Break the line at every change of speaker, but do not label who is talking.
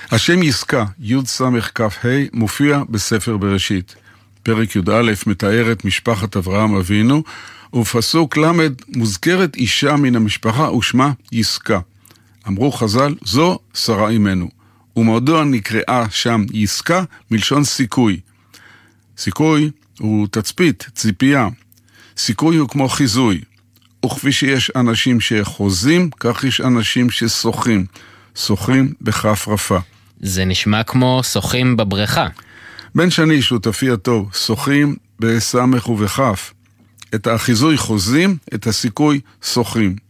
השם יסקה, י' סמך כף ה', מופיע בספר בראשית. פרק י"א מתאר את משפחת אברהם אבינו, ובפסוק למד מוזכרת אישה מן המשפחה ושמה יסקה. אמרו חז"ל, זו שרה אימנו. ומדוע נקראה שם יסקה? מלשון סיכוי. סיכוי הוא תצפית, ציפייה. סיכוי הוא כמו חיזוי. וכפי שיש אנשים שחוזים, כך יש אנשים ששוחים. שוחים בכף רפה.
זה נשמע כמו שוחים בבריכה.
בן שני, שותפי הטוב, שוחים בסמך ובכף. את החיזוי חוזים, את הסיכוי שוחים.